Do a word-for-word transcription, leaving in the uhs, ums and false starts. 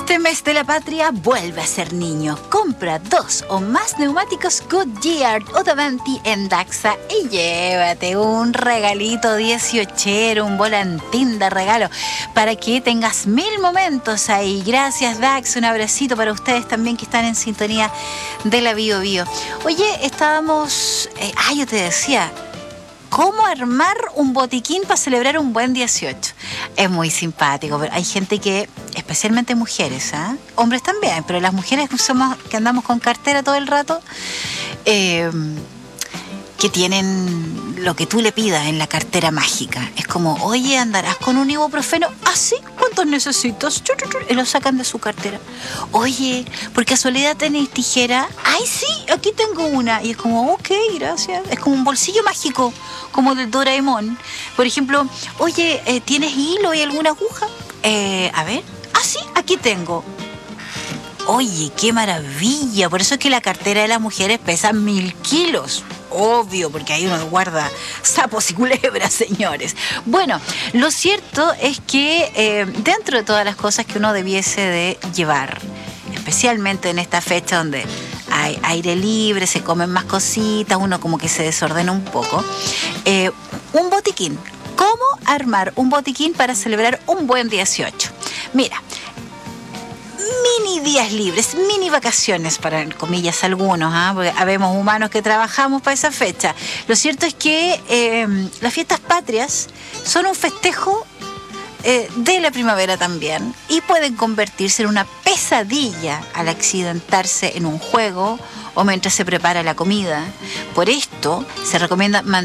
Este mes de la patria vuelve a ser niño. Compra dos o más neumáticos Goodyear o Davanti en Daxa y llévate un regalito dieciochero, un volantín de regalo para que tengas mil momentos ahí. Gracias, Dax. Un abracito para ustedes también que están en sintonía de la Bio Bio. Oye, estábamos... Eh, ah, yo te decía... ¿Cómo armar un botiquín para celebrar un buen dieciocho? Es muy simpático, pero hay gente que, especialmente mujeres, ¿eh? Hombres también, pero las mujeres que, somos, que andamos con cartera todo el rato, eh, que tienen lo que tú le pidas en la cartera mágica. Es como, oye, ¿andarás con un ibuprofeno? ¿Ah, sí? ¿Cuántos necesitas? Y lo sacan de su cartera. Oye, ¿por casualidad tenéis tijera? ¡Ay, sí! Aquí tengo una. Y es como, ok, gracias. Es como un bolsillo mágico, como del Doraemon. Por ejemplo, oye, eh, ¿tienes hilo y alguna aguja? Eh, a ver. ¡Ah, sí! Aquí tengo. Oye, qué maravilla. Por eso es que la cartera de las mujeres pesa mil kilos. Obvio, porque ahí uno guarda sapos y culebras, señores. Bueno, lo cierto es que eh, dentro de todas las cosas que uno debiese de llevar, especialmente en esta fecha donde hay aire libre, se comen más cositas, uno como que se desordena un poco, eh, un botiquín. ¿Cómo armar un botiquín para celebrar un buen dieciocho? Mira, mini días libres, mini vacaciones para, comillas, algunos, ¿eh? Porque habemos humanos que trabajamos para esa fecha. Lo cierto es que eh, las fiestas patrias son un festejo eh, de la primavera también y pueden convertirse en una pesadilla al accidentarse en un juego o mientras se prepara la comida. Por esto se recomienda mantener